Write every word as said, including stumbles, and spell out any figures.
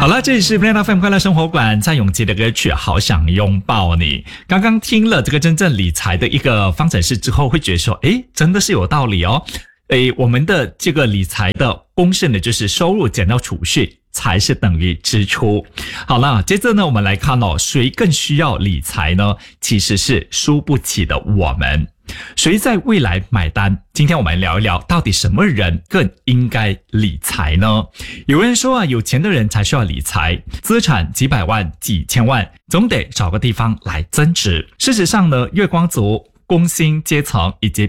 好了，这里是 Plan F M 快乐生活馆，蔡永杰的歌曲《好想拥抱你》。刚刚听了这个真正理财的一个方程式之后，会觉得说，诶，真的是有道理哦。诶，我们的这个理财的公式呢，就是收入减到储蓄才是等于支出。好了，接着呢，我们来看哦，谁更需要理财呢？其实是输不起的我们。谁在未来买单？今天我们来聊一聊，到底什么人更应该理财呢？有人说啊，有钱的人才需要理财，资产几百万、几千万，总得找个地方来增值。事实上呢，月光族、工薪阶层以及